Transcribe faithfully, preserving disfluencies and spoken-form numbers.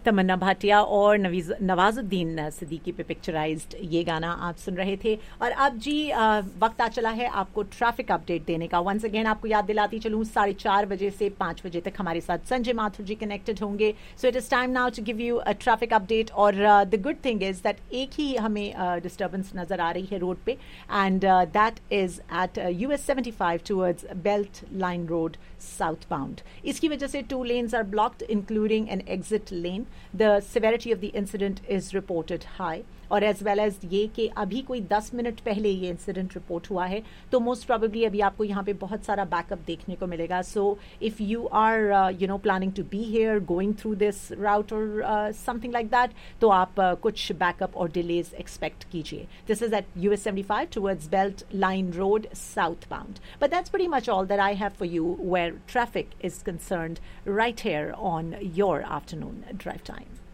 तमन्ना भाटिया और नवीज नवाजुद्दीन सिद्दीकी पे पिक्चराइज्ड ये गाना आप सुन रहे थे। और अब जी आ, वक्त आ चला है आपको ट्रैफिक अपडेट देने का। वंस अगेन आपको याद दिलाती चलूँ, साढ़े चार बजे से पाँच बजे तक हमारे साथ संजय माथुर जी कनेक्टेड होंगे। So it is time now to give you a traffic update. और the good thing is that एक ही हमें डिस्टर्बेंस uh, नज़र आ रही है रोड पे, and that is eight U S seventy five towards belt line road south bound. इसकी वजह से to lens are blocked including an exit lane. The severity of the incident is reported high, और as well as ये कि अभी कोई दस minute पहले ये इंसिडेंट रिपोर्ट हुआ है, तो मोस्ट प्रोबेबली अभी आपको यहाँ पे बहुत सारा बैकअप देखने को मिलेगा। So if you are you know planning to be here going through this राउट और समथिंग लाइक दैट, तो आप uh, कुछ बैकअप और डिलेज एक्सपेक्ट कीजिए। This is eight U S seventy five towards belt line road south bound. But that's pretty much all that I have for you where traffic is concerned right here on your afternoon drive time.